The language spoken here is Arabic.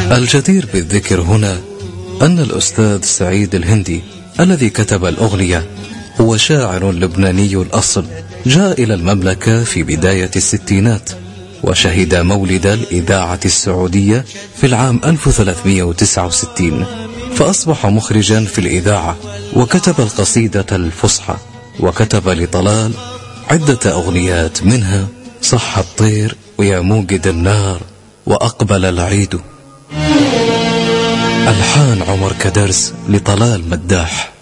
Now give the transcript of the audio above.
الجدير بالذكر هنا أن الأستاذ سعيد الهندي الذي كتب الأغنية هو شاعر لبناني الأصل، جاء إلى المملكة في بداية الستينات، وشهد مولد الإذاعة السعودية في العام 1369، فأصبح مخرجا في الإذاعة، وكتب القصيدة الفصحى، وكتب لطلال عدة أغنيات، منها صح الطير ويا موقد النار وأقبل العيد. ألحان عمر كدرس لطلال مداح.